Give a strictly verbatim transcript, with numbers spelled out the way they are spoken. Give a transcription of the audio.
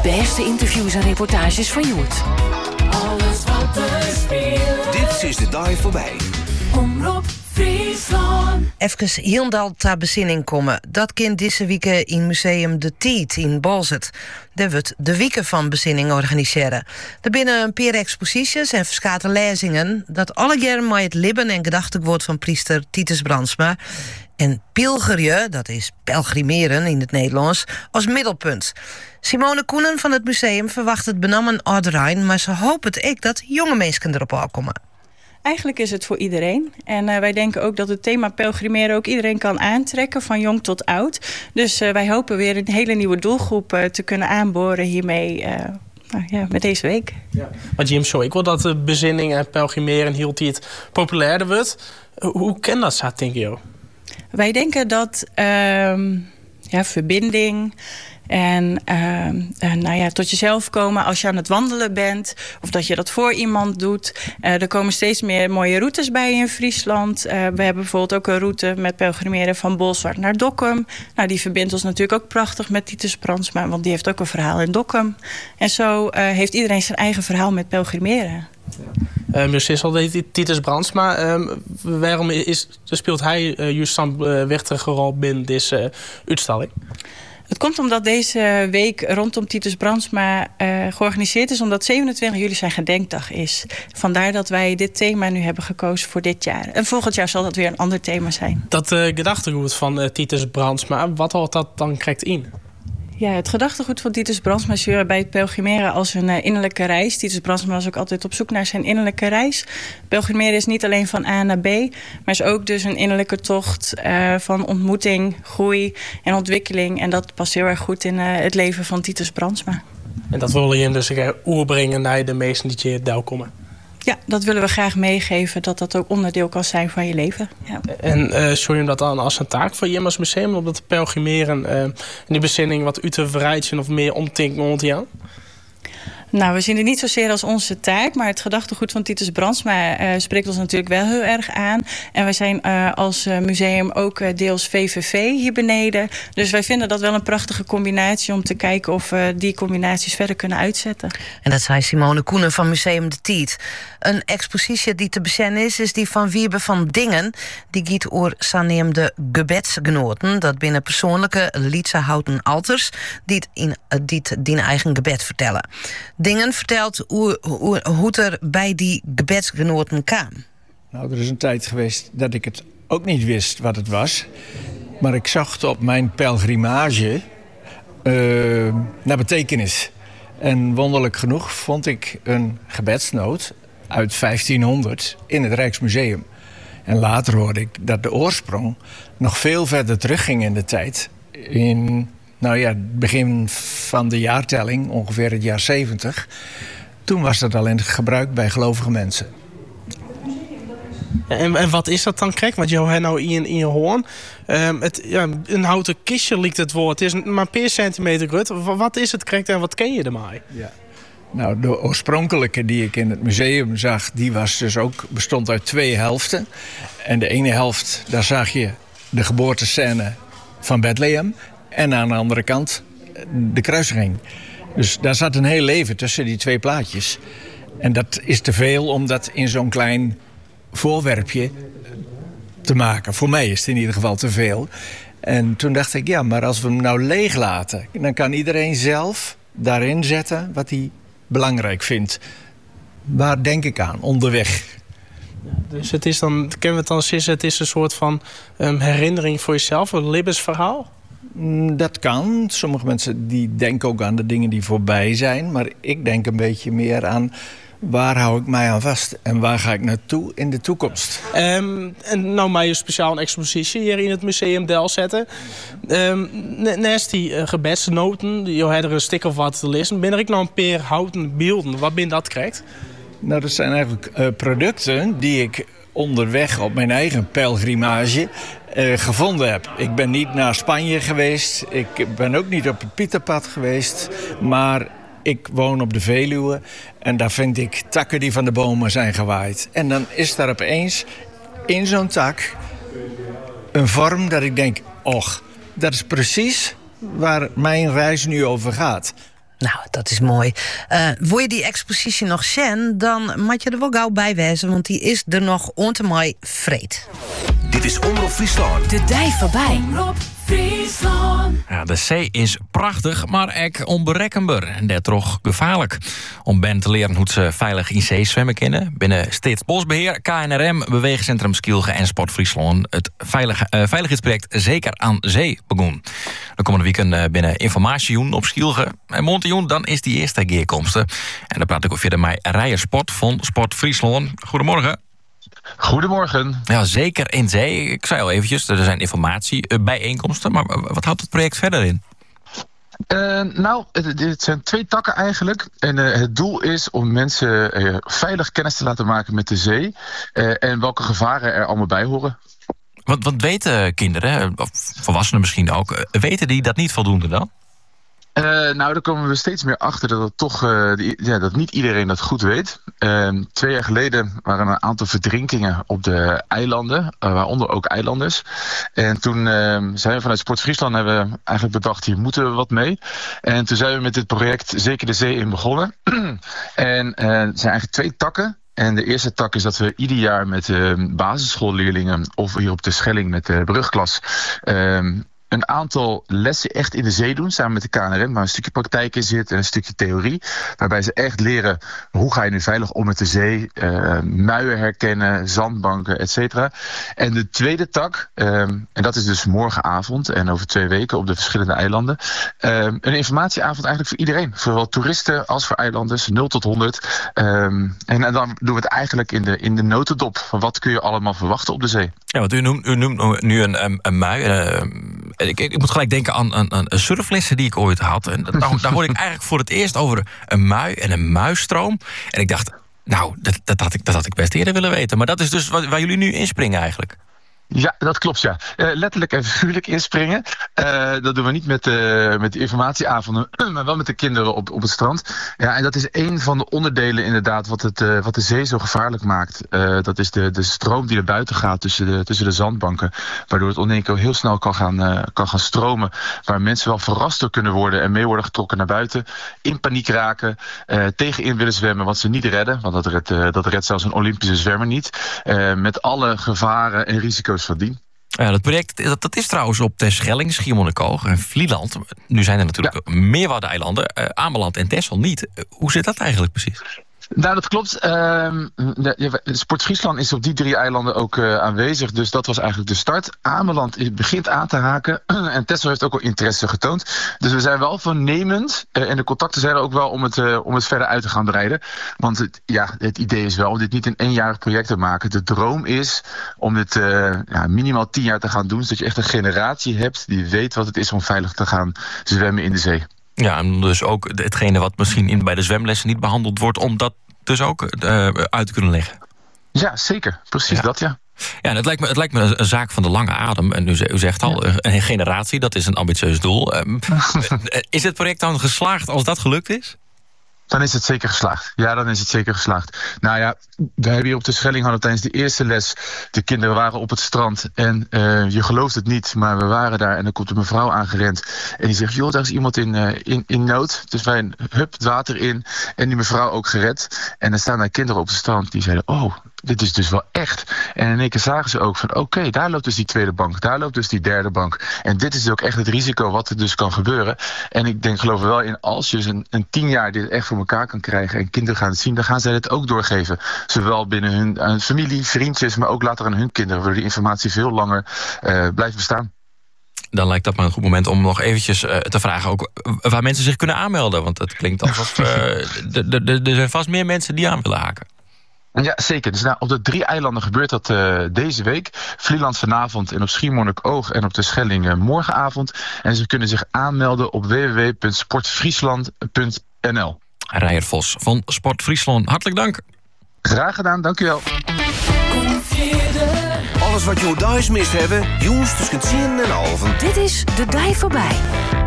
beste interviews en reportages van Joet. Alles wat er speelt. Dit is de dag voorbij. Omroep Friesland. Even Hielendal ter bezinning komen. Dat kind deze week in museum De Tiet in Balzert. Daar wordt de weken van bezinning organiseren. Er binnen een paar exposities en verschillende lezingen. Dat alle jaren met het libben en gedachtewoord van priester Titus Brandsma. En pilgerje, dat is pelgrimeren in het Nederlands, als middelpunt. Simone Koenen van het museum verwacht het benammen Ouderijn, maar ze hoopt ik dat jonge mensen erop aankomen. Eigenlijk is het voor iedereen. En uh, wij denken ook dat het thema pelgrimeren ook iedereen kan aantrekken, van jong tot oud. Dus uh, wij hopen weer een hele nieuwe doelgroep uh, te kunnen aanboren hiermee. Uh, Nou ja, met deze week. Ja. Maar Jim, zo, ik wil dat de bezinning en pelgrimeren hield die het populairder wordt. Hoe kan dat zo, denk je? Wij denken dat uh, ja, verbinding en uh, uh, nou ja, tot jezelf komen als je aan het wandelen bent, of dat je dat voor iemand doet. Uh, er komen steeds meer mooie routes bij in Friesland. Uh, we hebben bijvoorbeeld ook een route met pelgrimeren van Bolsward naar Dokkum. Nou, die verbindt ons natuurlijk ook prachtig met Titus Brandsma, want die heeft ook een verhaal in Dokkum. En zo uh, heeft iedereen zijn eigen verhaal met pelgrimeren. Ja. Uh, Precies al Titus Brandsma. Uh, waarom is, speelt hij uh, juist zo'n uh, wichtige rol binnen deze uh, uitstalling? Het komt omdat deze week rondom Titus Brandsma uh, georganiseerd is, omdat zevenentwintig juli zijn gedenkdag is. Vandaar dat wij dit thema nu hebben gekozen voor dit jaar. En volgend jaar zal dat weer een ander thema zijn. Dat uh, gedachtegoed van uh, Titus Brandsma, wat houdt dat dan correct in? Ja, het gedachtegoed van Titus Brandsma is bij het pelgrimeren als een uh, innerlijke reis. Titus Brandsma was ook altijd op zoek naar zijn innerlijke reis. Pelgrimeren is niet alleen van A naar B, maar is ook dus een innerlijke tocht uh, van ontmoeting, groei en ontwikkeling. En dat past heel erg goed in uh, het leven van Titus Brandsma. En dat wil je hem dus oerbrengen naar de mensen die je daar komen? Ja, dat willen we graag meegeven, dat dat ook onderdeel kan zijn van je leven. Ja. En uh, zou je hem dat dan als een taak voor je als museum, om dat pelgrimeren uh, en die bezinning wat u te verrijden of meer omtinken rond jou? Nou, we zien het niet zozeer als onze taak, maar het gedachtegoed van Titus Brandsma uh, spreekt ons natuurlijk wel heel erg aan. En wij zijn uh, als uh, museum ook uh, deels V V V hier beneden. Dus wij vinden dat wel een prachtige combinatie om te kijken of we uh, die combinaties verder kunnen uitzetten. En dat zei Simone Koenen van Museum De Tiet. Een expositie die te bezennen is, is die van Wiebe van Dingen. Die giet oor saneemde gebedsgenoten. Dat binnen persoonlijke liedse houten alters die het in die het die eigen gebed vertellen. Dingen vertelt hoe, hoe, hoe het er bij die gebedsgenoten kwam. Nou, er is een tijd geweest dat ik het ook niet wist wat het was. Maar ik zocht op mijn pelgrimage uh, naar betekenis. En wonderlijk genoeg vond ik een gebedsnoot uit vijftienhonderd in het Rijksmuseum. En later hoorde ik dat de oorsprong nog veel verder terugging in de tijd. In nou ja, het begin van de jaartelling, ongeveer het jaar zeventig. Toen was dat al in gebruik bij gelovige mensen. En, en wat is dat dan, Krek? Want je hebt nou in, in je hoorn. Um, het, ja, een houten kistje lijkt het woord. Het is maar een paar centimeter groot. Wat is het, Krek, en wat ken je ermee? Ja. Nou, de oorspronkelijke die ik in het museum zag, die was dus ook, bestond uit twee helften. En de ene helft, daar zag je de geboortescène van Bethlehem. En aan de andere kant de kruisiging. Dus daar zat een heel leven tussen die twee plaatjes. En dat is te veel om dat in zo'n klein voorwerpje te maken. Voor mij is het in ieder geval te veel. En toen dacht ik, ja, maar als we hem nou leeg laten, dan kan iedereen zelf daarin zetten wat hij belangrijk vindt. Waar denk ik aan? Onderweg. Dus het is dan, kennen we het dan sinds het is een soort van um, herinnering voor jezelf, een levensverhaal? Dat kan. Sommige mensen die denken ook aan de dingen die voorbij zijn. Maar ik denk een beetje meer aan waar hou ik mij aan vast en waar ga ik naartoe in de toekomst. Um, en nou mij een speciaal een expositie hier in het Museum Del zetten. Um, naast die uh, gebedsnoten, je had er een stuk of wat te lezen. Ben er ik nou een paar houten beelden? Wat ben dat krijgt? Nou, dat zijn eigenlijk uh, producten die ik onderweg op mijn eigen pelgrimage uh, gevonden heb. Ik ben niet naar Spanje geweest. Ik ben ook niet op het Pieterpad geweest. Maar ik woon op de Veluwe. En daar vind ik takken die van de bomen zijn gewaaid. En dan is daar opeens in zo'n tak een vorm dat ik denk, och, dat is precies waar mijn reis nu over gaat. Nou, dat is mooi. Uh, wil je die expositie nog zien, dan moet je er wel gauw bij wezen, want die is er nog ontemai vreed. Dit is Omroep Friesland. De dij voorbij. Omroep Friesland. Ja, de zee is prachtig, maar ook onberekenbaar. En dat toch gevaarlijk. Om Ben te leren hoe ze veilig in zee zwemmen kunnen. Binnen Staatsbosbeheer, K N R M, Beweegcentrum Skielge en Sport Friesland het veilig, uh, veiligheidsproject Zeker aan Zee begon. De komende weekend uh, binnen informatiejoen op Skielge en Montejoen, dan is die eerste keerkomsten. En dan praat ik ook verder met Rijer Sport van Sport Friesland. Goedemorgen. Goedemorgen. Ja, Zeker in Zee. Ik zei al eventjes, er zijn informatiebijeenkomsten. Maar wat houdt het project verder in? Uh, nou, het, het zijn twee takken eigenlijk. En uh, het doel is om mensen uh, veilig kennis te laten maken met de zee. Uh, en welke gevaren er allemaal bij horen. Wat, wat weten kinderen, of volwassenen misschien ook, weten die dat niet voldoende dan? Uh, nou, daar komen we steeds meer achter dat het toch uh, die, ja, dat niet iedereen dat goed weet. Uh, twee jaar geleden waren er een aantal verdrinkingen op de eilanden, uh, waaronder ook eilanders. En toen uh, zijn we vanuit Sport Friesland hebben we eigenlijk bedacht, hier moeten we wat mee. En toen zijn we met dit project Zeker de Zee in begonnen. en uh, er zijn eigenlijk twee takken. En de eerste tak is dat we ieder jaar met uh, basisschoolleerlingen of hier op de Schelling met de brugklas Uh, een aantal lessen echt in de zee doen, samen met de K N R M, waar een stukje praktijk in zit en een stukje theorie, waarbij ze echt leren hoe ga je nu veilig om met de zee, uh, muien herkennen, zandbanken, et cetera. En de tweede tak, um, en dat is dus morgenavond en over twee weken op de verschillende eilanden, um, een informatieavond eigenlijk voor iedereen, zowel toeristen als voor eilanders, nul tot honderd. Um, en, en dan doen we het eigenlijk in de, in de notendop van wat kun je allemaal verwachten op de zee. Ja, want u noemt, u noemt nu een, een, een mui. Uh, Ik, ik moet gelijk denken aan, aan, aan surflessen die ik ooit had. En daar, daar hoorde ik eigenlijk voor het eerst over een mui en een muisstroom. En ik dacht, nou, dat, dat, had ik, dat had ik best eerder willen weten. Maar dat is dus waar, waar jullie nu inspringen eigenlijk. Ja, dat klopt, ja. Uh, letterlijk en figuurlijk inspringen. Uh, dat doen we niet met, uh, met de informatieavonden, maar wel met de kinderen op, op het strand. Ja, en dat is een van de onderdelen inderdaad wat, het, uh, wat de zee zo gevaarlijk maakt. Uh, dat is de, de stroom die er buiten gaat tussen de, tussen de zandbanken. Waardoor het oneens heel snel kan gaan, uh, kan gaan stromen. Waar mensen wel verrast door kunnen worden en mee worden getrokken naar buiten. In paniek raken, uh, tegenin willen zwemmen wat ze niet redden. Want dat redt, uh, dat redt zelfs een Olympische zwemmer niet. Uh, met alle gevaren en risico's van dien. Ja, dat project dat, dat is trouwens op Terschelling, Schiermonnikoog en Vlieland. Nu zijn er natuurlijk ja. meerwaardeilanden. Uh, Ameland en Texel niet. Uh, hoe zit dat eigenlijk precies? Nou, dat klopt. Uh, de, Sport Friesland is op die drie eilanden ook uh, aanwezig. Dus dat was eigenlijk de start. Ameland begint aan te haken. En Texel heeft ook al interesse getoond. Dus we zijn wel voornemend. Uh, en de contacten zijn er ook wel om het, uh, om het verder uit te gaan breiden. Want het, ja, het idee is wel om dit niet een eenjarig project te maken. De droom is om dit uh, ja, minimaal tien jaar te gaan doen. Zodat je echt een generatie hebt die weet wat het is om veilig te gaan zwemmen in de zee. Ja, en dus ook hetgene wat misschien in, bij de zwemlessen niet behandeld wordt, om dat dus ook uh, uit te kunnen leggen. Ja, zeker. Precies ja. dat, ja. Ja, en het lijkt me, het lijkt me een, een zaak van de lange adem. En u, u zegt al, ja. een generatie, dat is een ambitieus doel. Um, is het project dan geslaagd als dat gelukt is? Dan is het zeker geslaagd. Ja, dan is het zeker geslaagd. Nou ja, we hebben hier op de Schelling hadden tijdens de eerste les. De kinderen waren op het strand. En uh, je gelooft het niet, maar we waren daar. En dan komt een mevrouw aangerend. En die zegt, joh, daar is iemand in, uh, in, in nood. Dus wij, hup, het water in. En die mevrouw ook gered. En dan staan daar kinderen op het strand. Die zeiden, oh, dit is dus wel echt. En in één keer zagen ze ook van, oké, okay, daar loopt dus die tweede bank. Daar loopt dus die derde bank. En dit is dus ook echt het risico wat er dus kan gebeuren. En ik denk, geloof er wel in, als je dus een, een tien jaar dit echt voor elkaar kan krijgen en kinderen gaan het zien, dan gaan zij het ook doorgeven. Zowel binnen hun, hun familie, vriendjes, maar ook later aan hun kinderen, waardoor die informatie veel langer uh, blijft bestaan. Dan lijkt dat maar een goed moment om nog eventjes uh, te vragen ook waar mensen zich kunnen aanmelden. Want het klinkt alsof uh, er zijn vast meer mensen die aan willen haken. Ja, zeker. Dus nou, op de drie eilanden gebeurt dat uh, deze week. Vlieland vanavond en op Schiermonnikoog en op de Schelling uh, morgenavond. En ze kunnen zich aanmelden op w w w punt sportfriesland punt n l. Rijer Vos van Sport Friesland, hartelijk dank. Graag gedaan, dank u wel. Alles wat je thuis mist hebben, jongens tussen tien en half. Dit is De Dij Voorbij.